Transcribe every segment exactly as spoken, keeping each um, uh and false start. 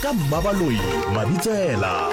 ka Mmabaloi Mabitsela.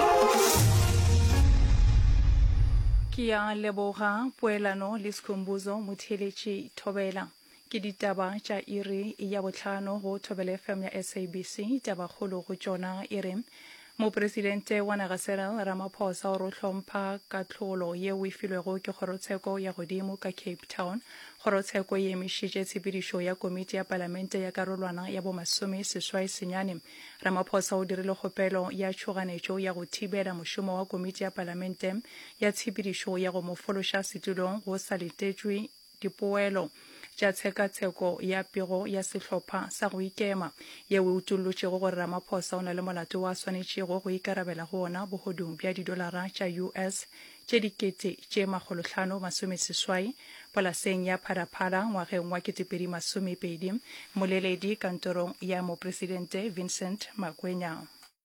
Kia leboga poelano le Sikhumbuzo Motheletši Thobela ke ditaba tša iri ya bohlano go Thobela F M ya S A B C taba kgolo go tšona ire Mopresidente wa naga Cyril Ramaphosa o re hlompha katlholo yeo e filwego ke kgorotsheko ya godimo ka Cape Town. Kgorotsheko ye emišitše tshepedišo ya komiti ya palamente ya karolwana ya bo masome seswai senyane. Ramaphosa o dirile kgopelo ya tšhoganetšo ya go thibela mošomo wa komiti ya palamente ya tshepedišo ya go mo fološa setulong go sa letetšwe dipoelo tša tshekatsheko ya pego ya sehlopha sa go ikema yeo e utullotšego gore Ramaphosa o na le molato wa swanetšego go ikarabela go ona bogodung bja didolara tša U S tše dikete tše makgolohlano masome seswai polaseng ya Phala-Phala ngwageng wa ketepedi masome pedi. Moleledi kantorong ya Mopresidente Vincent Magwenya.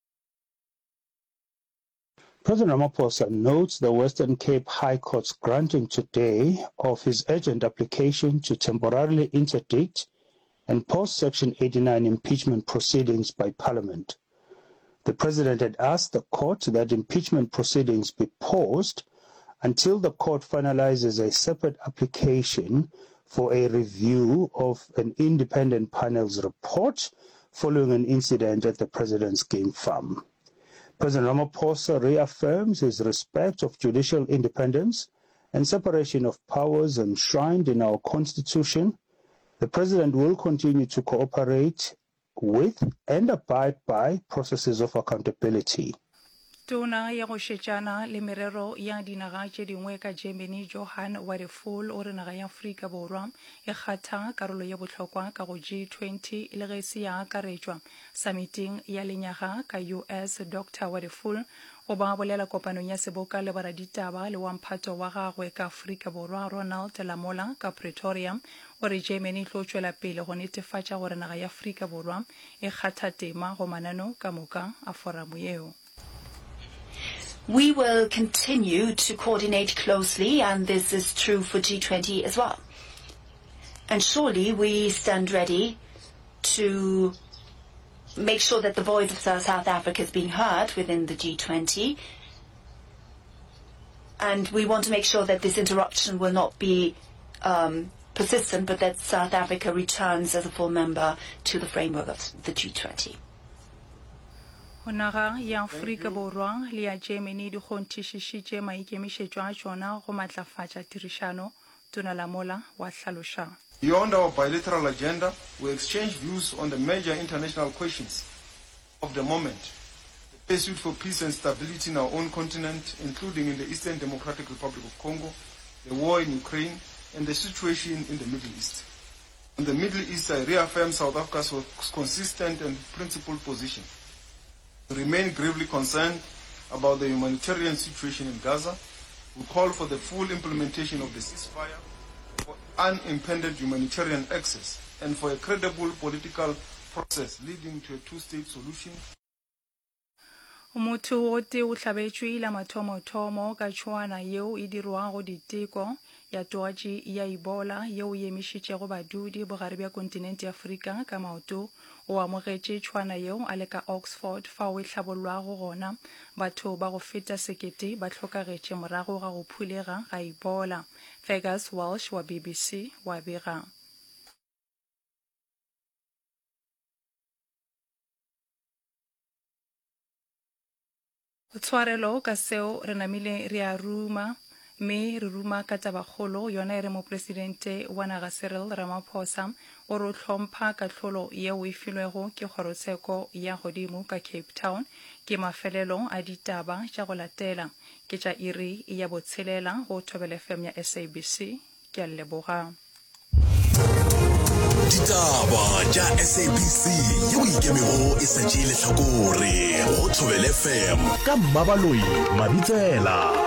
President Ramaphosa notes the Western Cape High Court's granting today of his urgent application to temporarily interdict and pause Section eighty-nine impeachment proceedings by Parliament. The President had asked the court that impeachment proceedings be paused until the court finalizes a separate application for a review of an independent panel's report following an incident at the President's game farm. President Ramaphosa reaffirms his respect of judicial independence and separation of powers enshrined in our Constitution. The President will continue to cooperate with and abide by processes of accountability. Tona ya go šetšana le merero ya dinaga tše dingwe ka Germany Johan Wadephul o re naga ya Afrika Borwa e kgatha karolo ya bohlokwa ka go G twenty le ge se ya akaretšwa summiting ya lenyaga ka U S. Doctor Wadephul o ba bolela kopanong ya seboka le baraditaba le wa mphato wa gagwe ka Afrika Borwa Ronald Lamola ka Pretoria o re Germany e tlo tšwela pele go netefatša gore naga ya Afrika Borwa e kgatha tema go manano ka moka a foramu yeo. We will continue to coordinate closely, and this is true for G twenty as well. And surely we stand ready to make sure that the voice of South Africa is being heard within the G twenty. And we want to make sure that this interruption will not be um, persistent, but that South Africa returns as a full member to the framework of the G twenty. Naga ya Afrika Borwa le ya Germany di kgonthišišitše maikemišetšo a tšona go matlafatša tirišano. Tona Lamola wa hlaloša. Beyond our bilateral agenda, we exchange views on the major international questions of the moment. The pursuit for peace and stability in our own continent, including in the Eastern Democratic Republic of Congo, the war in Ukraine, and the situation in the Middle East. In the Middle East, I reaffirm South Africa's consistent and principled position. We remain gravely concerned about the humanitarian situation in Gaza. We call for the full implementation of the ceasefire, for unimpeded humanitarian access, and for a credible political process leading to a two-state solution. Motho o te o hlabetšwe la mathomo-thomo ka tšhoana yeo e dirwago diteko ya twatši ya Ebola yeo e emišitšego badudi bogare bja kontinente ya Afrika ka maoto o amogetše tšhoana yeo a le ka Oxford fao e hlabollwago gona batho ba go feta sekete ba hlokagetše morago ga go phulega ga Ebola. Fergus Walsh wa B B C wa bega. Tshwarelo ka seo re namile re a ruma me re ruma ka tabakgolo yona e re Mopresidente wa naga Cyril Ramaphosa o re hlompha katlholo yeo e filwego ke kgorotsheko ya godimo ka Cape Town ke mafelelo a ditaba tša go latela ke tša iri ya botshelela go Thobela F M ya S A B C ke a leboga. Ditaba tša S A B C yeo ikemego e setše lehlakore go Thobela F M ka Mmabaloi Mabitsela.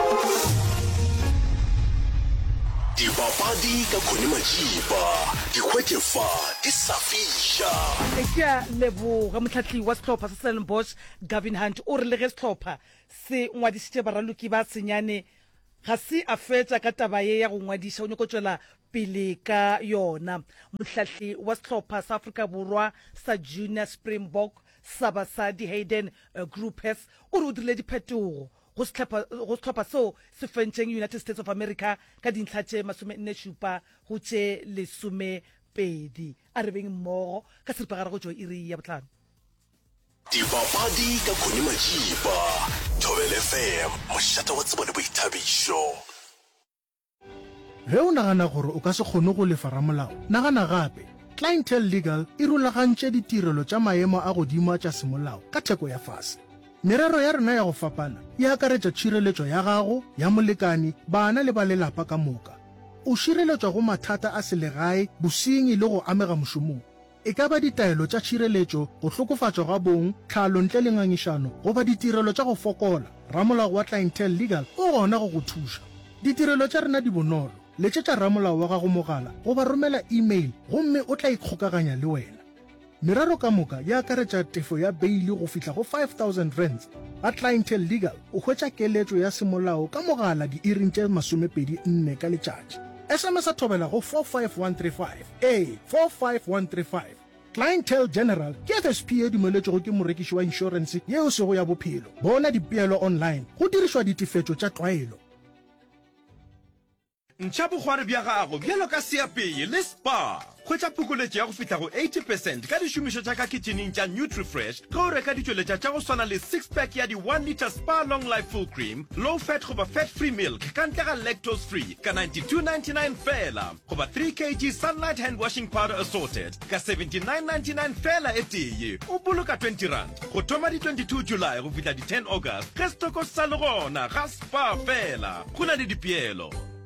Dipapadi ka Khone Majiba di hwetlefa di sa fiša. Ke a leboga motlhatli wa sehlopha sa Stellenbosch Gavin Hunt o re le ge sehlopha se ngwadisitše baraloki ba senyane ga se a fetša ka taba ye ya go ngwadiša o nyako tšwela pele ka yona. Mohlahli wa sehlopha sa Afrika Borwa sa Junior Springbok sa basadi Hayden uh, Groupers o re o dirile diphetogo go setlhopha seo se fentšeng United States of America ka dintlha tše masomenne šupa go tše lesomepedi a re beng mmogo ka seripagare go tšo iri ya botlhano dipapadi ka khoni majiba Thobela F M mošata wa tsebo le boithabišo. Ge o nagana gore o ka se kgone go lefa ramolao nagana gape Clientele Legal e rulagantše ditirelo tša maemo a godimo tša semolao ka theko ya fase. Merero ya rena ya go fapana e akaretša tšhireletšo ya gago ya molekani bana le ba lelapa ka moka. O šireletšwa go mathata a selegae bosenyi le go amega mošomong. E ka ba ditaelo tša tšhireletšo go hlokofatšwa ga bong tlhalo ntle le ngangišano goba ditirelo tša go fokola. Ramolao wa Clientele Legal o gona go go thuša. Ditirelo tša rena di bonolo. Letšetša ramolao wa gago mogala goba romela email gomme o tla ikgokaganya le wena. Merero ka moka ya akaretša tefo ya beili go fihla go five thousand rands. Ga Clientele Legal o hwetša keletšo ya semolao ka mogala di iring tše masomepedi nne ka letšatši. S M S a thobela go four five one three five a four five one three five. Clientele General ke F S P e dumeletšego ke morekiši wa insurance yeo sego ya bophelo. Bona dipeelo online go dirišwa ditefetšo tša tlwaelo. Ntšha bogware bja gago bjalo ka seapeye le spa hwetša phokoletšo ya go fihla go eighty percent ka dišomišo tša ka kitcheneng tša NutriFresh ge o reka ditšweletša tša go swana le six pack ya di one litre spa long life full cream low fat goba fat free milk ka ntle ga lactose free ka ninety-two ninety-nine fela goba three kilograms sunlight hand washing powder assorted ka seventy-nine ninety-nine fela e tee o boloka twenty rand go thoma di twenty-two July go fihla di ten August ge stoko sa le gona ga spa fela go na le dipeelo.